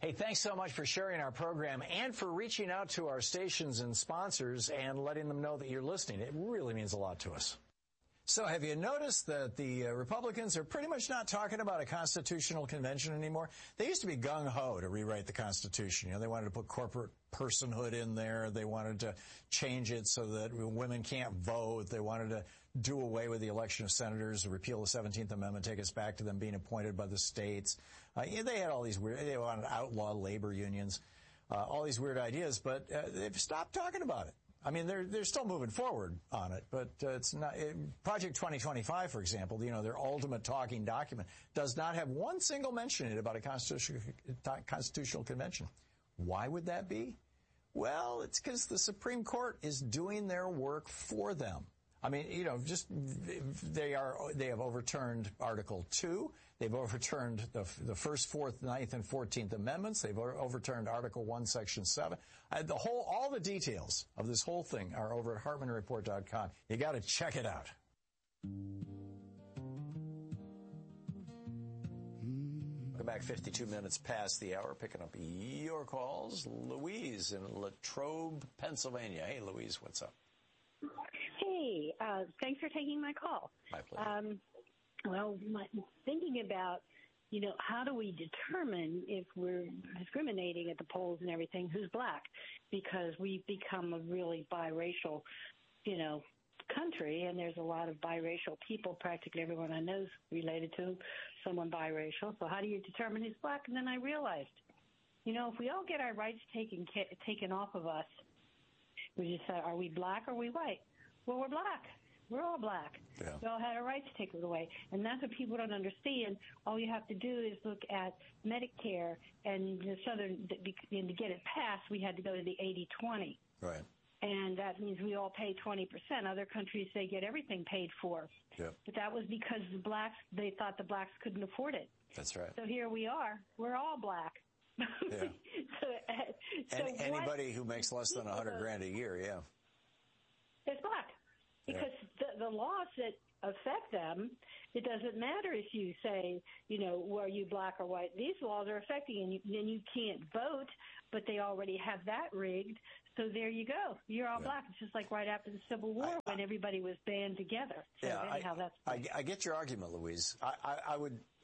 Hey, thanks so much for sharing our program and for reaching out to our stations and sponsors and letting them know that you're listening. It really means a lot to us. So have you noticed that the Republicans are pretty much not talking about a constitutional convention anymore? They used to be gung-ho to rewrite the Constitution. You know, they wanted to put corporate personhood in there. They wanted to change it so that women can't vote. They wanted to do away with the election of senators, repeal the 17th Amendment, take us back to them being appointed by the states. They had all these weird, they wanted to outlaw labor unions, all these weird ideas, but they've stopped talking about it. I mean, they're still moving forward on it, but it's not. Project 2025, for example, you know, their ultimate talking document does not have one single mention in it about a constitutional convention. Why would that be? Well, it's because the Supreme Court is doing their work for them. I mean, you know, just they have overturned Article 2. They've overturned the First, Fourth, Ninth, and 14th Amendments. They've overturned Article 1, Section 7. All the details of this whole thing are over at HartmannReport.com. You got to check it out. Welcome back. 52 minutes past the hour. Picking up your calls. Louise in Latrobe, Pennsylvania. Hey, Louise, what's up? Hey, thanks for taking my call. My pleasure. Thinking about, you know, how do we determine if we're discriminating at the polls and everything, who's black? Because we've become a really biracial, you know, country, and there's a lot of biracial people. Practically everyone I know is related to someone biracial. So how do you determine who's black? And then I realized, you know, if we all get our rights taken off of us, we just say, are we black or are we white? Well, we're black. We're all black. Yeah. We all had our rights taken away. And that's what people don't understand. All you have to do is look at Medicare and the Southern, and to get it passed, we had to go to the 80-20. Right. And that means we all pay 20%. Other countries, they get everything paid for. Yep. But that was because the blacks, they thought the blacks couldn't afford it. That's right. So here we are. We're all black. Yeah. so anybody who makes less than $100,000 a year, yeah. It's black. Because the laws that affect them, it doesn't matter if you say, you know, were you black or white. These laws are affecting, and then you can't vote, but they already have that rigged. So there you go. You're all black. It's just like right after the Civil War when everybody was band together. So anyhow, I get your argument, Louise. I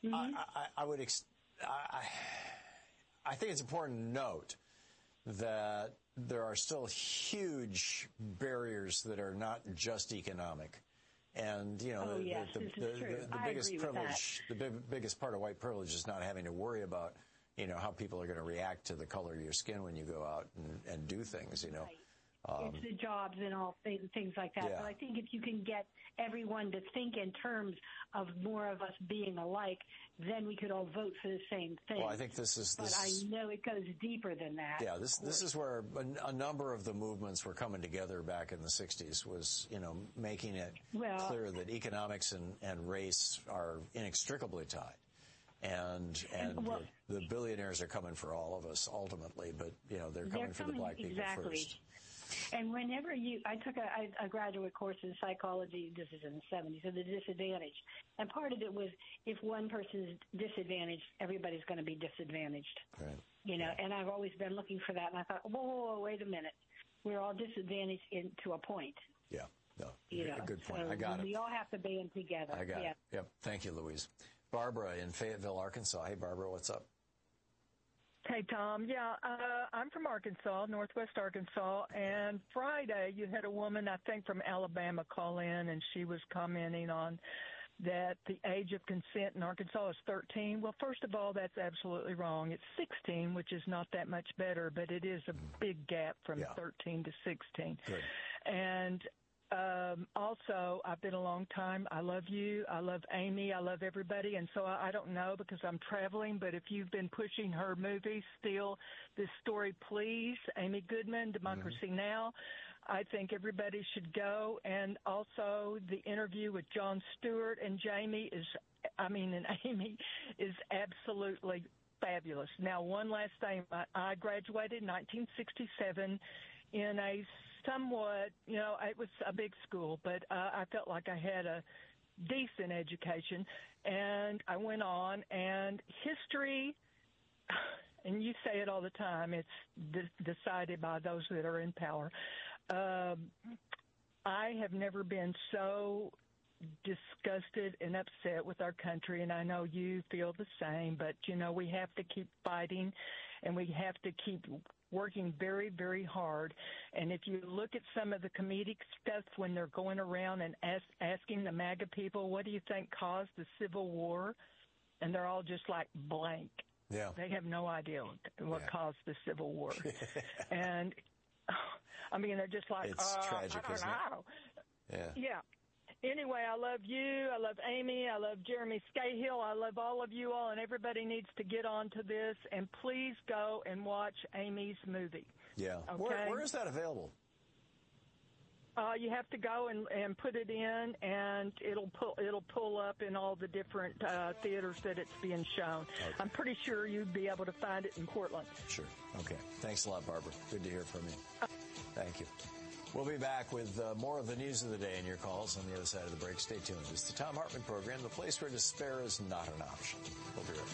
think it's important to note that there are still huge barriers that are not just economic. And, you know, the biggest privilege, the biggest part of white privilege is not having to worry about, you know, how people are going to react to the color of your skin when you go out and do things, you know. Right. It's the jobs and all things like that. Yeah. But I think if you can get everyone to think in terms of more of us being alike, then we could all vote for the same thing. Well, I think this is... But I know it goes deeper than that. Yeah, this is where a number of the movements were coming together back in the 60s was, you know, making it clear that economics and race are inextricably tied. And the billionaires are coming for all of us ultimately, but, you know, they're coming for the black people first. And whenever I took a graduate course in psychology, this is in the 70s, of the disadvantage. And part of it was if one person is disadvantaged, everybody's going to be disadvantaged. Right. You know, and I've always been looking for that. And I thought, whoa, wait a minute. We're all disadvantaged to a point. Yeah. No, you know, good point. So I got it. We all have to band together. I got it. Yep. Thank you, Louise. Barbara in Fayetteville, Arkansas. Hey, Barbara, what's up? Hey, Tom. Yeah, I'm from Arkansas, Northwest Arkansas, and Friday you had a woman, I think from Alabama, call in, and she was commenting on that the age of consent in Arkansas is 13. Well, first of all, that's absolutely wrong. It's 16, which is not that much better, but it is a big gap from 13 to 16. Good. And also, I've been a long time. I love you. I love Amy. I love everybody. And so I don't know because I'm traveling, but if you've been pushing her movie, Steal This Story, Please, Amy Goodman, Democracy Now!, I think everybody should go. And also the interview with Jon Stewart and Amy is absolutely fabulous. Now, one last thing. I graduated in 1967 in a somewhat, you know, it was a big school, but I felt like I had a decent education. And I went on, and history and you say it all the time, it's decided by those that are in power. I have never been so disgusted and upset with our country, and I know you feel the same, but, we have to keep fighting, and we have to keep working very, very hard. And if you look at some of the comedic stuff when they're going around and asking the MAGA people, what do you think caused the Civil War? And they're all just like blank. Yeah. They have no idea what caused the Civil War. And, they're just like, it's tragic, I don't know. Yeah. Anyway, I love you. I love Amy. I love Jeremy Scahill. I love all of you all, and everybody needs to get on to this. And please go and watch Amy's movie. Yeah. Okay? Where is that available? You have to go and put it in, and it'll pull up in all the different theaters that it's being shown. Okay. I'm pretty sure you'd be able to find it in Portland. Sure. Okay. Thanks a lot, Barbara. Good to hear from you. Thank you. We'll be back with more of the news of the day and your calls on the other side of the break. Stay tuned. It's the Thom Hartmann Program, the place where despair is not an option. We'll be right back.